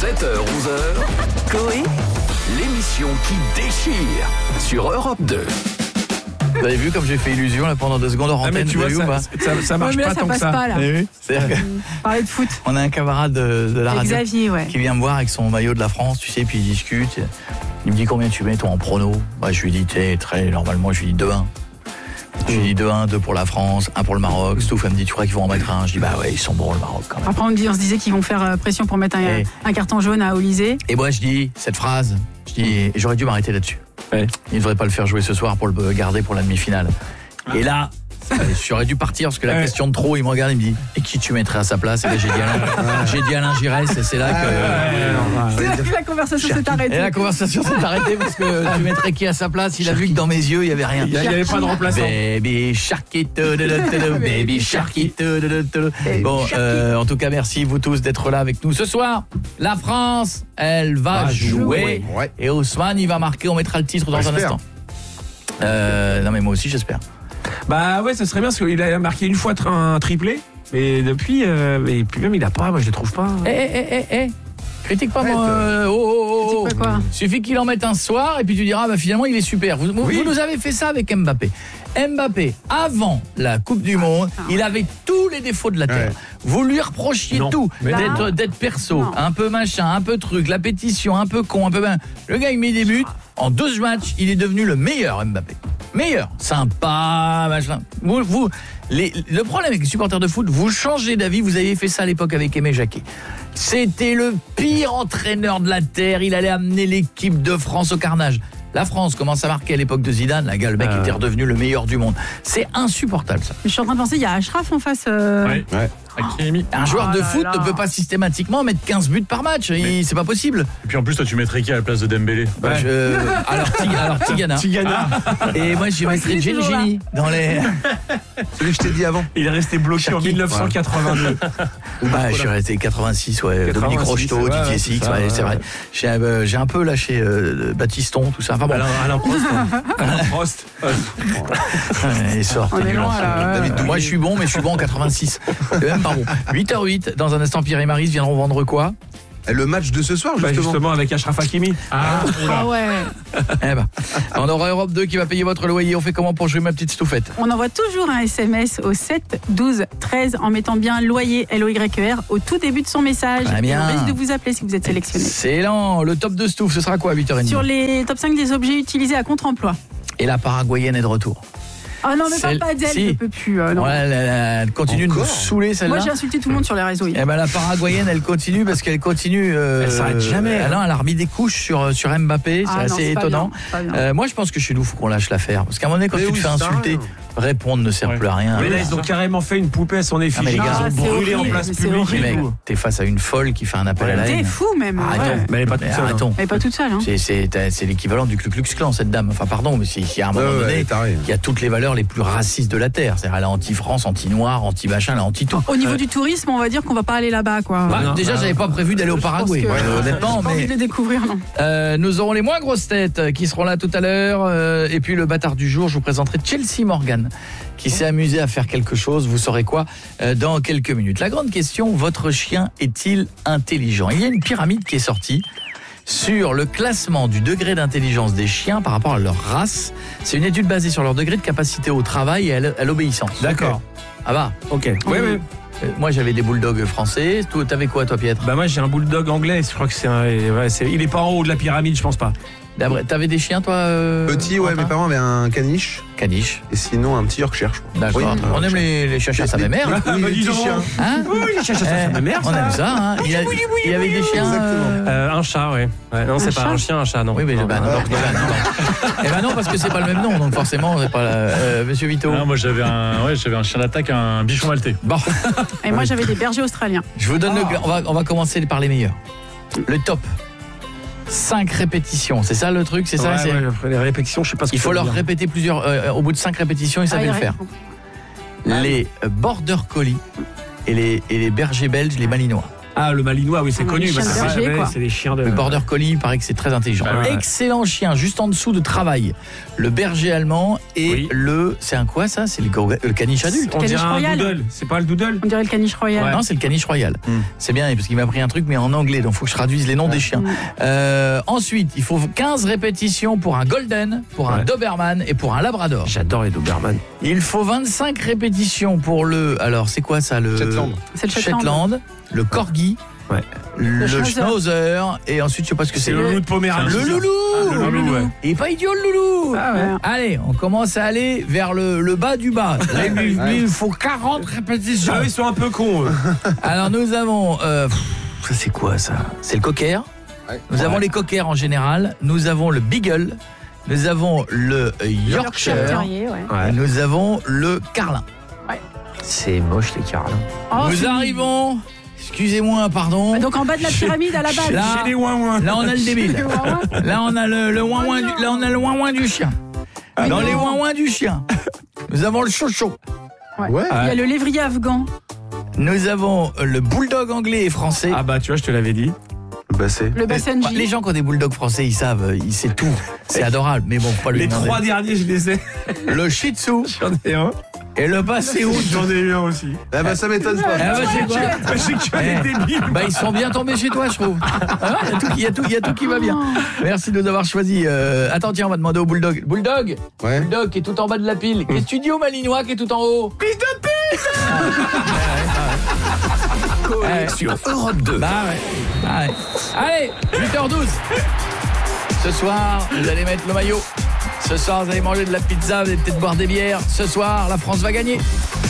7h-11h, Coé, l'émission qui déchire sur Europe 2. Vous avez vu comme j'ai fait illusion là pendant 2 secondes en antenne, tu vois, ou pas ça marche mais là, pas ça tant que passe ça. pas, là. Vous avez vu C'est-à-dire que Parler de foot. on a un camarade de la radio Xavier, ouais. qui vient me voir avec son maillot de la France, tu sais, puis il discute. Il me dit combien tu mets toi en prono. Je lui dis normalement je lui dis 2-1. Je lui dis 2-1, 2 pour la France, 1 pour le Maroc. Stouff, elle me dit tu crois qu'ils vont en mettre un? Je dis bah ouais, ils sont bons le Maroc quand même. Après, on se disait qu'ils vont faire pression pour mettre un carton jaune à Olysée. Et moi je dis cette phrase, et j'aurais dû m'arrêter là-dessus. Ouais. Il ne devrait pas le faire jouer ce soir pour le garder pour la demi-finale. Et là, j'aurais dû partir parce que la question de trop, il me regarde, il me dit et qui tu mettrais à sa place? Et là j'ai dit Alain Giresse, et c'est là que La conversation s'est arrêtée. Et la conversation s'est arrêtée parce que tu mettrais qui à sa place? Il a vu que dans mes yeux, il n'y avait rien. Il n'y avait pas de remplaçant. Baby Sharky, Baby Sharky. Bon, en tout cas, merci vous tous d'être là avec nous ce soir. La France, elle va jouer. Ouais. Et Ousmane, il va marquer. On mettra le titre dans un instant. Non mais moi aussi, j'espère. Bah ouais, ça serait bien parce qu'il a marqué une fois un triplé, mais depuis, et puis même il a pas, moi je le trouve pas. Critique pas moi. Critique pas quoi. Suffit qu'il en mette un soir et puis tu diras finalement il est super. Vous nous avez fait ça avec Mbappé. Mbappé, avant la Coupe du Monde, il avait tous les défauts de la terre. Vous lui reprochiez tout, d'être perso, un peu machin, un peu truc, la pétition, un peu con, un peu ben. Le gars il met des buts, en 12 matchs, il est devenu le meilleur Mbappé. Meilleur, sympa, machin. Le problème avec les supporters de foot, vous changez d'avis, vous avez fait ça à l'époque avec Aimé Jacquet. C'était le pire entraîneur de la terre, il allait amener l'équipe de France au carnage. La France commence à marquer à l'époque de Zidane, le mec était redevenu le meilleur du monde. C'est insupportable ça. Je suis en train de penser, il y a Achraf en face. Ouais. Un joueur de foot ne peut pas systématiquement mettre 15 buts par match, c'est pas possible. Et puis en plus toi tu mettrais qui à la place de Dembélé? Alors Tigana. Et moi je mettrais Geni dans les... Celui que je t'ai dit avant. Il est resté bloqué en 1982. Je suis resté 86, Dominique Rocheteau, Didier Six, c'est vrai. J'ai un peu lâché Baptiston, tout ça. Enfin bon. Alain Prost. Il sort. On est loin là. Moi je suis bon, mais je suis bon en 86. Même pas bon. 8h08, dans un instant Pierre et Maryse viendront vendre quoi? Le match de ce soir, justement. Avec Achraf Hakimi. Ah ouais. On aura Europe 2 qui va payer votre loyer. On fait comment pour jouer ma petite Stouffette? On envoie toujours un SMS au 7 12 13 en mettant bien loyer LOYER au tout début de son message. Très bien. Et on risque de vous appeler si vous êtes sélectionné. Excellent. Le top de Stouff, ce sera quoi à 8h30? Sur les top 5 des objets utilisés à contre-emploi. Et la Paraguayenne est de retour. Ah non, mais pas d'elle, je peux plus. Non. Ouais, elle continue de nous saouler celle-là. Moi j'ai insulté tout le monde sur les réseaux. La Paraguayenne, elle continue parce qu'elle continue. Elle s'arrête jamais. Elle a remis des couches sur Mbappé, c'est assez étonnant. Moi je pense que chez nous, il faut qu'on lâche l'affaire. Parce qu'à un moment donné, quand tu te fais insulter, répondre ne sert plus à rien. Mais là, ils ont carrément fait une poupée à son effigie. Ils ont brûlé en place publique. Mec, t'es face à une folle qui fait un appel à la haine. T'es fou même. Mais elle est pas toute seule. Arrêtons. Elle est pas toute seule. C'est l'équivalent du Ku Klux Klan, cette dame. Enfin, pardon, mais il y a un moment donné, il y a toutes les valeurs les plus racistes de la terre. C'est-à-dire, elle est anti-France, anti-noir, anti-machin, elle est anti-tout. Au niveau du tourisme, on va dire qu'on va pas aller là-bas, quoi. Déjà, j'avais pas prévu d'aller au Paraguay. Honnêtement, j'ai pas envie de le découvrir, non. Nous aurons les moins grosses têtes qui seront là tout à l'heure. Et puis le bâtard du jour, je vous présenterai Chelsea Morgan, qui s'est amusé à faire quelque chose, vous saurez quoi, dans quelques minutes. La grande question, votre chien est-il intelligent? Il y a une pyramide qui est sortie sur le classement du degré d'intelligence des chiens par rapport à leur race. C'est une étude basée sur leur degré de capacité au travail et à l'obéissance. D'accord. Ah bah, ok. Oui. Moi j'avais des bulldogs français. T'avais quoi toi, Pietre? Moi j'ai un bulldog anglais, je crois que il est pas en haut de la pyramide, je pense pas. T'avais des chiens toi Petit, mes parents avaient un caniche. Et sinon un petit Yorkshire, je crois. D'accord. On aime les chiens sa mère. Oui, les petits chiens. Oui, les chiens sa mère. On aime ça. Hein. Il y avait des chiens. Un chat, ouais. Non, c'est pas un chien, un chat, non. Oui, mais non. Non, parce que c'est pas le même nom, donc forcément, c'est pas Monsieur Vito. Moi, j'avais un chien d'attaque, un bichon maltais. Bon. Et moi, j'avais des bergers australiens. Je vous donne on va commencer par les meilleurs. Le top. 5 répétitions, c'est ça le truc, c'est ça. Après les répétitions, je sais pas ce qu'il faut leur répéter plusieurs. Au bout de 5 répétitions, ils savaient le faire. Les border collie et les bergers belges, les malinois. Ah, le malinois, oui, c'est connu. les chiens de berger, quoi. C'est les chiens de... Le border collie, il paraît que c'est très intelligent. Ouais. Excellent chien, juste en dessous de travail. Le berger allemand et c'est un quoi ça? C'est le caniche adulte. On dirait Caniche un royal. doodle. C'est pas le doodle? On dirait le caniche royal. Ouais. Non, c'est le caniche royal. C'est bien parce qu'il m'a pris un truc mais en anglais, donc il faut que je traduise les noms des chiens. Ensuite, il faut 15 répétitions pour un golden, pour un doberman et pour un labrador. J'adore les doberman. Il faut 25 répétitions pour le... Alors, c'est quoi ça? Le Shetland. C'est le Shetland. le corgi, le schnauzer et ensuite je sais pas ce que c'est. Le loulou de Poméranie. Le loulou. Le loulou, ouais. Il est pas idiot le loulou. Ah ouais. Allez, on commence à aller vers le bas du bas. Là, il faut 40 répétitions. Ah, ils sont un peu cons. Alors nous avons ça c'est quoi ça? C'est le cocker. Nous avons les cockers en général, nous avons le beagle, nous avons le Yorkshire Terrier, ouais. et nous avons le carlin. C'est moche les carlins. Oh, Nous c'est arrivons, excusez-moi, pardon. mignon. Donc en bas de la pyramide à la base. Là, Chez les ouin-ouin. là on a le débile. Là on a le ouin-ouin du, là on a le ouin-ouin du chien. Dans les ouin-ouin du chien, nous avons le chocho. Ouais. Il y a le lévrier afghan. Nous avons le bulldog anglais et français. Ah bah tu vois, je te l'avais dit. Bah c'est. Le Basenji. Les gens qui ont des bulldogs français, ils savent, ils savent tout. C'est adorable, mais bon, faut pas lui Les demander. 3 derniers, je les ai. Le shih tzu J'en ai un. et le basset-hound. J'en ai eu un aussi. Ah bah ça m'étonne pas. Ah bah, c'est quoi? Je sais que tu as des débiles. Bah ils sont bien tombés chez toi, je trouve. Ah ouais, il y a tout qui va bien. Merci de nous avoir choisi. Attends, tiens, on va demander au bulldog. Bulldog, Ouais. bulldog qui est tout en bas de la pile. Qu'est-ce que tu dis au malinois qui est tout en haut? Pisse de pute. Sur Europe 2. Bah ouais. Ah ouais. Allez, 8h12. Ce soir, vous allez mettre le maillot. Ce soir, vous allez manger de la pizza, vous allez peut-être boire des bières. Ce soir, la France va gagner.